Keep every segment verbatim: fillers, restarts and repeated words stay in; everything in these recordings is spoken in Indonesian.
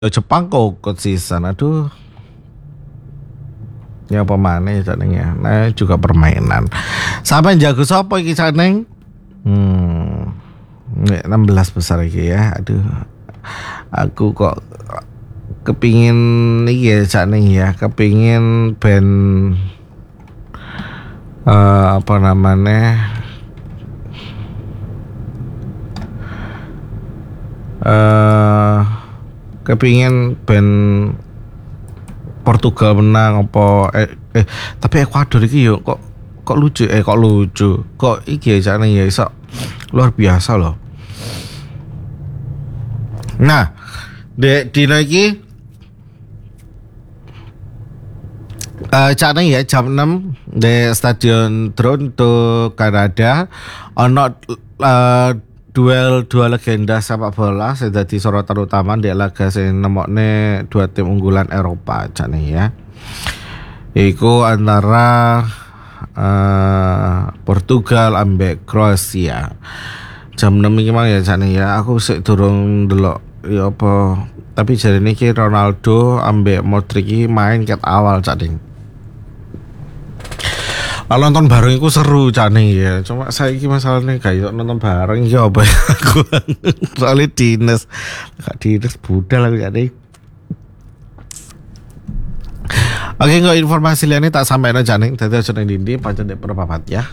Jepang kok ikut season, aduh. Ya apa maneh ya, nah juga permainan. Sampai jago sapa iki Caneng? Hmm. Nek enam belas besar iki ya. Aduh. Aku kok kepingin iki ya Caneng ya, kepingin band uh, apa namanya? Uh, kepingin band Portugal menang apa eh, eh tapi Ekuador iki yo kok kok lucu eh kok lucu kok iki ya jane ya iso luar biasa loh. Nah, dek dino iki uh, jane ya jam enam di Stadion Toronto Kanada ono uh, duel dua legenda sepak bola sing dadi sorotan utama di laga sing nemokne dua tim unggulan Eropa jane ya. Iku antara uh, Portugal ambek Kroasia. Jam enam iki mang ya jane ya. Aku sik durung ndelok ya apa. Tapi jarine iki Ronaldo ambek Modric iki main ket awal jane. Kalau nonton bareng itu seru Cane ya. Cuma saya ini masalahnya kayak nonton bareng ya apa ya aku soalnya dinas gak dinas budal aku jadi. Oke, kok informasi liane tak sampai na Cane. Tadi aja nang dindi pancen dek perpapat ya.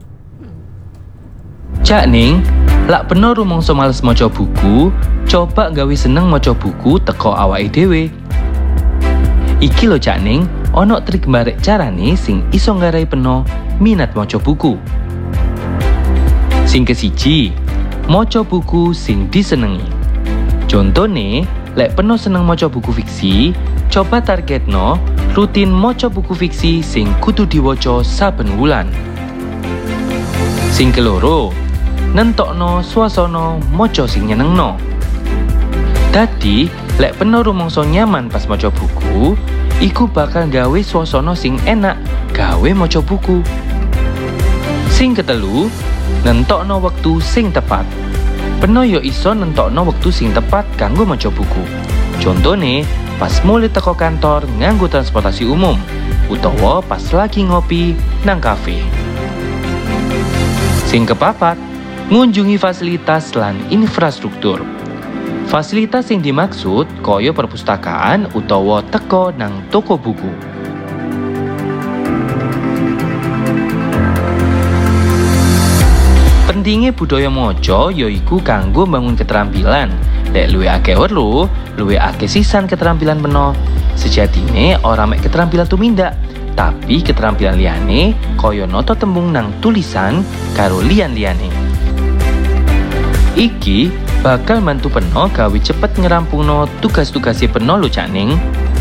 Cak Ning, lak peno rumangsa males maca buku, coba gawe seneng maca buku teko awake dhewe. Iki lho Cak Ning, ono trik barek carane sing iso nggarai peno minat maca buku. Sing kesiji, maca buku sing disenengi. Contone, lek peno seneng maca buku fiksi, coba targetno rutin maca buku fiksi sing kudu diwaca saben wulan. Sing keloro, nentokno swasana maca sing nyenengno. Dadi, lek peno rumangsa nyaman pas maca buku, iku bakal gawe swasana sing enak gawe maca buku. Sing ketelu, nentokno wektu sing tepat. Peno yo iso nentokno wektu sing tepat kanggo maca buku. Contone, pas mulai teko kantor nganggo transportasi umum, utawa pas lagi ngopi nang kafe. Sing kepapat, ngunjungi fasilitas lan infrastruktur. Fasilitas yang dimaksud koyo perpustakaan utawa teko nang toko buku. Pentingnya budaya maca yaiku kanggo bangun keterampilan. Lek luwih akeh weruh, luwih akeh sisan keterampilan peno. Sejatine ora mek keterampilan tumindak, tapi keterampilan liyane koyo nata tembung nang tulisan karo liyan-liyane. Iki bakal bantu peno gawe cepet ngerampungno tugas-tugase peno lho Cak Ning.